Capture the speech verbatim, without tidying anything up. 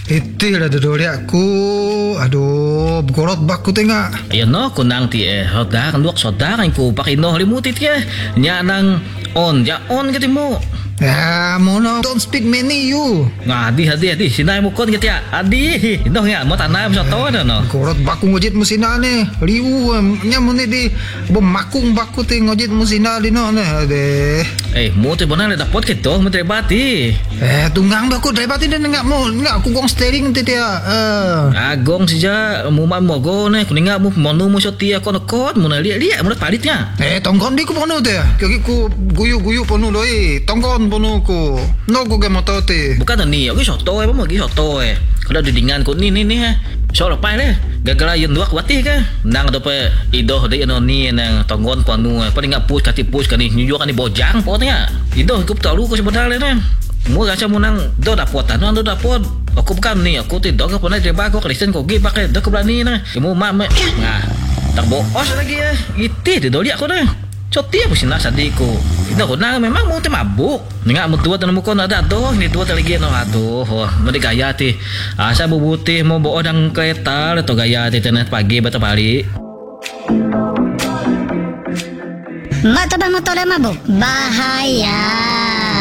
Itu lah dodol aku. Aduh, gorot baku tengah. Ayan no, kunang ti eh, sodaran duak sodaran ko pakino halimutit ya. Nya nang on, ya on kati mo. Ya, mono, don't speak many you. Nga, adi, adi, adi, sinay mo kon kati ya. Adi, ino nga, mo tanay mo sa to na no. Gorot baku ngojit mo sinane. Liu, nya mo ni di, bumakung baku te ngojit mo sinali no. Ade. Eh, mo te bonang le dapot kito, mo te bati. Eh, tunggang baku dapat din nga mo, nga aku gong steering te dia. Eh. Agong sija, mo man mo go ne, kuninga mo monu mo sa tiya ko nakot, mo na liya-liya, mo na palit nga. Eh, tongkon di ko pono te. Kaki ko guyu-guyu pono doi. Tongkon pono ko. No ko ge motote. Bukan na ni, okay soto eh, mo gi soto eh. Kalau didingan ko ni ni ni ha. So lepai le. Gagala yun duak wati ka. Nang do pe ido de ano ni nang tonggon panu paling ngap push kati push kani nyuyo kani bojang po tanya. Ido kup tahu ko sebenarnya na. Mo gacha mo nang do dapot ano do dapot. Aku bukan ni aku ti dog ko na de ba ko Kristen ko gi pakai do ko berani na. Mo ma me. Nah. Tak boos lagi ya. Iti de do dia ko na. Cotia po sinasa di ko. Ito ko na memang mo te mabuk. Nga mo tuwa tanong mo ko na dato. Hindi tuwa talagi no aduh. Oh, madi gaya ti. Asa bubuti mo buo ng kereta. Ito gaya ti tenet pagi bata bali. Mata ba mo tole mabuk? Bahaya.